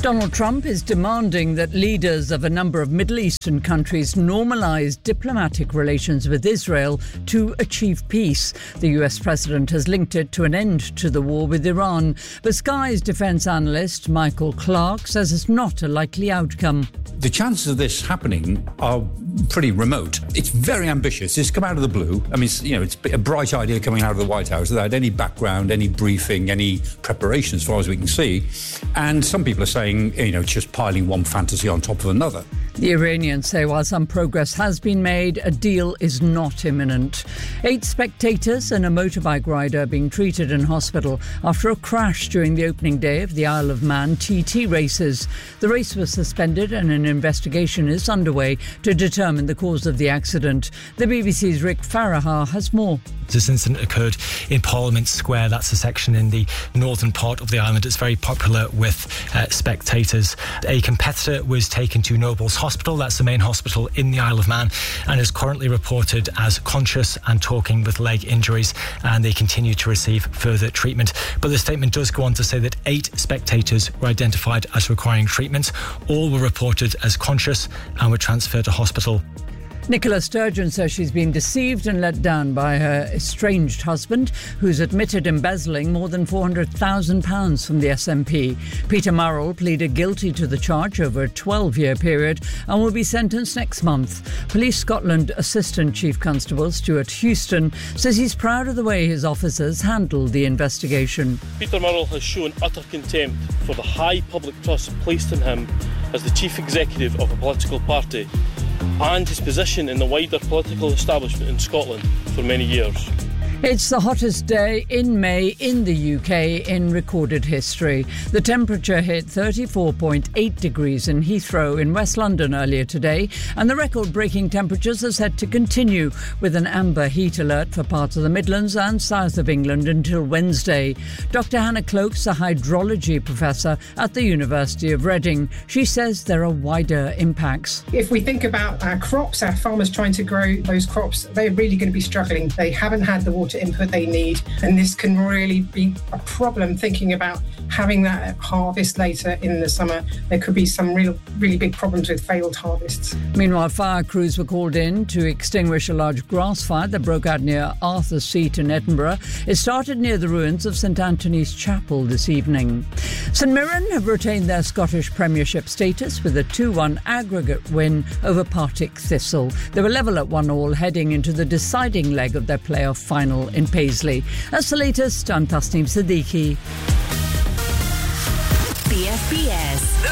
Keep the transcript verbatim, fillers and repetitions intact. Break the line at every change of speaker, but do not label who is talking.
Donald Trump is demanding that leaders of a number of Middle Eastern countries normalise diplomatic relations with Israel to achieve peace. The U S president has linked it to an end to the war with Iran. But Sky's defence analyst Michael Clark says it's not a likely outcome.
The chances of this happening are pretty remote. It's very ambitious. It's come out of the blue. I mean, it's, you know, it's a bright idea coming out of the White House without any background, any briefing, any preparation as far as we can see. And some people are saying, you know, it's just piling one fantasy on top of another.
The Iranians say while some progress has been made, a deal is not imminent. Eight spectators and a motorbike rider are being treated in hospital after a crash during the opening day of the Isle of Man T T races. The race was suspended and an investigation is underway to determine the cause of the accident. The B B C's Rick Farahar has more.
This incident occurred in Parliament Square. That's a section in the northern part of the island. It's very popular with uh, spectators. A competitor was taken to Nobles Hospital. That's the main hospital in the Isle of Man, and is currently reported as conscious and talking with leg injuries, and they continue to receive further treatment. But the statement does go on to say that eight spectators were identified as requiring treatment. All were reported as conscious and were transferred to hospital.
Nicola Sturgeon says she's been deceived and let down by her estranged husband, who's admitted embezzling more than four hundred thousand pounds from the S N P. Peter Murrell pleaded guilty to the charge over a twelve-year period and will be sentenced next month. Police Scotland Assistant Chief Constable Stuart Houston says he's proud of the way his officers handled the investigation.
Peter Murrell has shown utter contempt for the high public trust placed in him as the chief executive of a political party and his position in the wider political establishment in Scotland for many years.
It's the hottest day in May in the U K in recorded history. The temperature hit thirty-four point eight degrees in Heathrow in West London earlier today, and the record-breaking temperatures are set to continue with an amber heat alert for parts of the Midlands and south of England until Wednesday. Doctor Hannah Cloak's a hydrology professor at the University of Reading. She says there are wider impacts.
If we think about our crops, our farmers trying to grow those crops, they're really going to be struggling. They haven't had the water input they need, and this can really be a problem thinking about having that harvest later in the summer. There could be some real, really big problems with failed harvests.
Meanwhile, fire crews were called in to extinguish a large grass fire that broke out near Arthur Seat in Edinburgh. It started near the ruins of St Anthony's Chapel this evening. St Mirren have retained their Scottish Premiership status with a two one aggregate win over Partick Thistle. They were level at one all heading into the deciding leg of their playoff final in Paisley. That's the latest. I'm Tasneem Siddiqui.
B F B S.